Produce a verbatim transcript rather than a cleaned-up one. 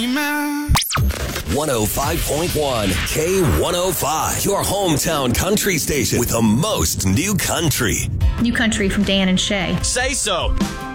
one oh five point one K one oh five, your hometown country station with the most new country. New country from Dan and Shay. Say so.